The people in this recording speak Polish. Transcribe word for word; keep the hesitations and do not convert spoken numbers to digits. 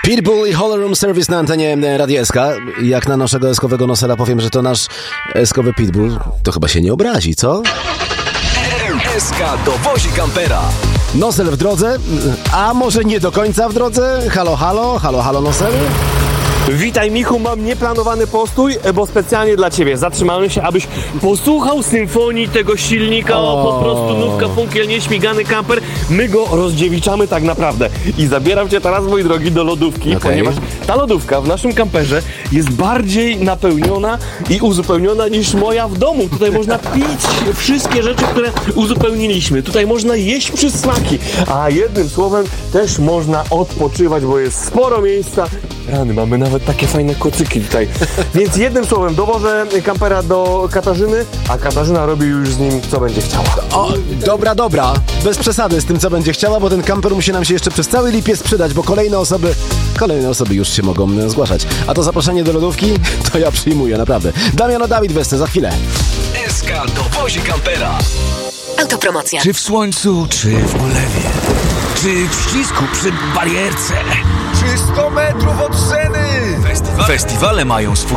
Pitbull i Hall Room Service na antenie Radia S K. Jak na naszego eskowego nosera powiem, że to nasz eskowy Pitbull, to chyba się nie obrazi, co? S K dowozi kampera. Nosel w drodze, a może nie do końca w drodze? Halo, halo, halo, halo, Nosel? Witaj, Michu, mam nieplanowany postój, bo specjalnie dla ciebie zatrzymałem się, abyś posłuchał symfonii tego silnika. O, po prostu nówka, funkiel, nieśmigany kamper. My go rozdziewiczamy tak naprawdę. I zabieram cię teraz, mój drogi, do lodówki, okay. Ponieważ ta lodówka w naszym kamperze jest bardziej napełniona i uzupełniona niż moja w domu. Tutaj można pić wszystkie rzeczy, które uzupełniliśmy. Tutaj można jeść przysmaki, a jednym słowem też można odpoczywać, bo jest sporo miejsca. Rany, mamy nawet takie fajne kocyki tutaj. Więc jednym słowem dowożę kampera do Katarzyny, a Katarzyna robi już z nim co będzie chciała. O, dobra, dobra. Bez przesady z tym, co będzie chciała, bo ten kamper musi nam się jeszcze przez cały lipiec przydać, bo kolejne osoby, kolejne osoby już się mogą zgłaszać. A to zaproszenie do lodówki, to ja przyjmuję, naprawdę. Damiano Dawid Wesce, za chwilę. S K dowozi kampera. Autopromocja. Czy w słońcu, czy w ulewie, czy w ścisku przy barierce, czy sto metrów od sceny. Festiwale mają swój